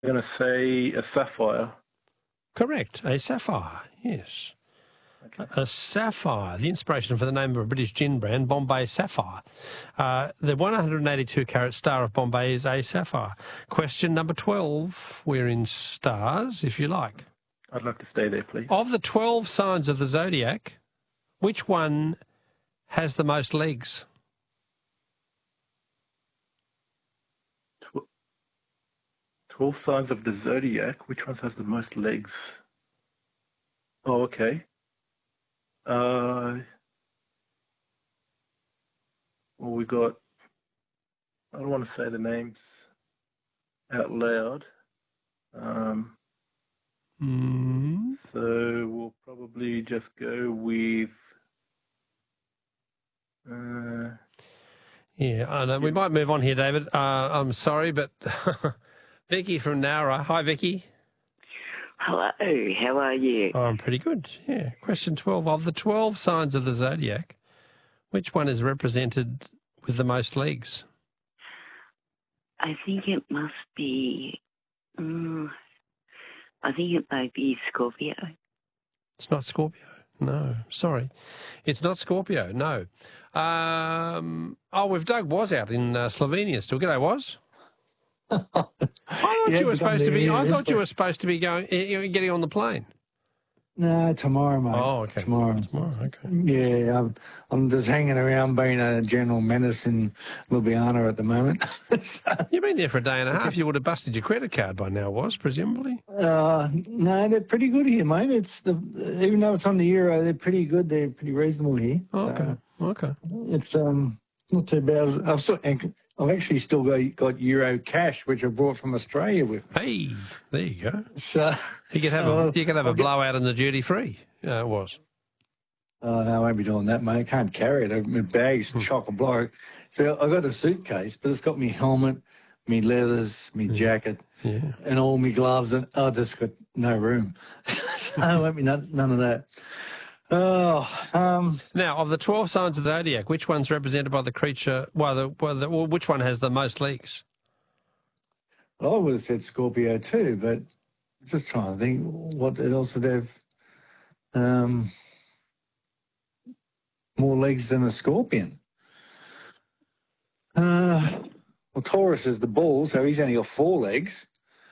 going to say a sapphire. Correct. A sapphire, yes. Okay. A sapphire, the inspiration for the name of a British gin brand, Bombay Sapphire. The 182-carat star of Bombay is a sapphire. Question number 12. We're in stars, if you like. I'd like to stay there, please. Of the 12 signs of the zodiac, which one has the most legs? 12 signs of the zodiac. Which one has the most legs? Oh, okay. Well, we got, I don't want to say the names out loud. So we'll probably just go with... Yeah, I know. We might move on here, David. I'm sorry, but Vicky from Nowra. Hi, Vicky. Hello, how are you? Oh, I'm pretty good, yeah. Question 12. Of the 12 signs of the zodiac, which one is represented with the most legs? I think it must be... I think it might be Scorpio. It's not Scorpio. No, sorry. It's not Scorpio, no. We've Doug Was out in Slovenia still. G'day, Was. I thought you were supposed to be. I thought you were supposed to be getting on the plane. No, tomorrow, mate. Oh, okay. Tomorrow. Okay. Yeah, I'm just hanging around being a general menace in Ljubljana at the moment. You've been there for a day and a half. You would have busted your credit card by now, Was, presumably? No, they're pretty good here, mate. Even though it's on the euro, they're pretty good. They're pretty reasonable here. Oh, okay. Okay. It's not too bad. I've actually still got euro cash, which I brought from Australia with me. Hey, there you go. So you could have a blowout in the duty free. Was. Oh, no, I won't be doing that, mate. I can't carry it. My bag's chock-a-block. So I got a suitcase, but it's got me helmet, me leathers, me jacket, and all me gloves, and I just got no room. So I won't be none of that. Now, of the 12 signs of the zodiac, which one's represented by the creature? Which one has the most legs? Well, I would have said Scorpio too, but just trying to think what else would have more legs than a scorpion. Well, Taurus is the bull, so he's only got 4 legs.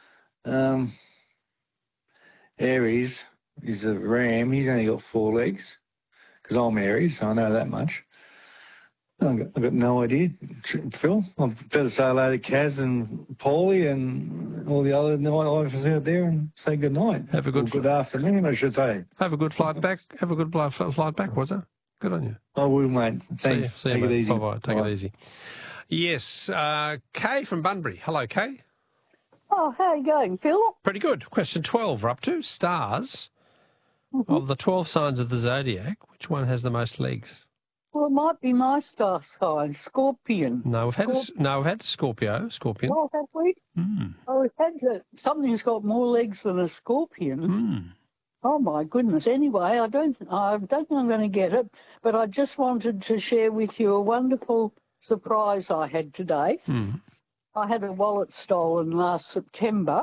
Aries is a ram. He's only got 4 legs because I'm Aries, so I know that much. I've got no idea, Phil. I'd better say hello to Kaz and Paulie and all the other night lifers out there and say good night. Have a good afternoon, I should say. Have a good flight back. Have a good flight back, was it? Good on you. I will, mate. Thanks. See you, Take it easy. Bye-bye. Take it easy. Yes, Kay from Bunbury. Hello, Kay. Oh, how are you going, Phil? Pretty good. Question 12, we're up to. Stars. Of the 12 signs of the zodiac, which one has the most legs? Well, it might be my star sign, Scorpion. No, we've had Scorpion. Oh, have we? Oh, we've had something's got more legs than a scorpion. Oh my goodness! Anyway, I don't think I'm going to get it, but I just wanted to share with you a wonderful surprise I had today. I had a wallet stolen last September.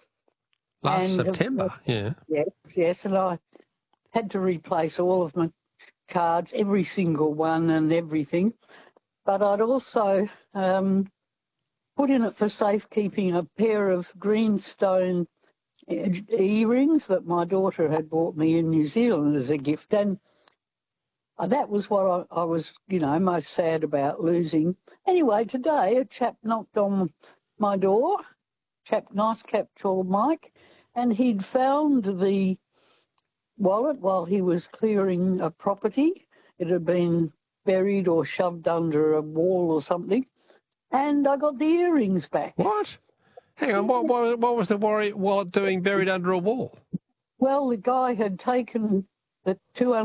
September, yeah. Yes, and I had to replace all of my cards, every single one and everything. But I'd also put in it for safekeeping a pair of greenstone earrings that my daughter had bought me in New Zealand as a gift. And that was what I was, most sad about losing. Anyway, today a chap knocked on my door, nice chap called Mike, and he'd found the wallet while he was clearing a property. It had been buried or shoved under a wall or something, and I got the earrings back. What? Hang on, what was the wallet doing buried under a wall? Well, the guy had taken the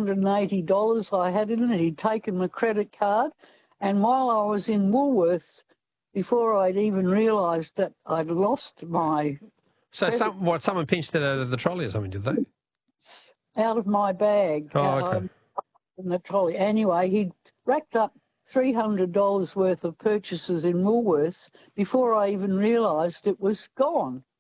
$280 I had in it. He'd taken my credit card, and while I was in Woolworths, before I'd even realised that I'd lost my... So someone pinched it out of the trolley or something, did they? Out of my bag. Oh, okay. In the trolley. Anyway, he'd racked up $300 worth of purchases in Woolworths before I even realised it was gone.